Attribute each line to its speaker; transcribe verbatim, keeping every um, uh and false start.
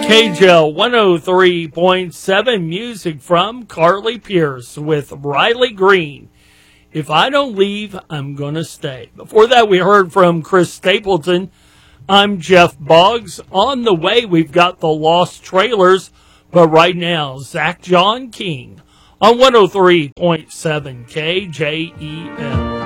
Speaker 1: K J L one oh three point seven, music from Carly Pearce with Riley Green. If I don't leave, I'm gonna stay. Before that, we heard from Chris Stapleton. I'm Jeff Boggs. On the way, we've got the Lost Trailers, but right now, Zach John King on one oh three point seven K J E L.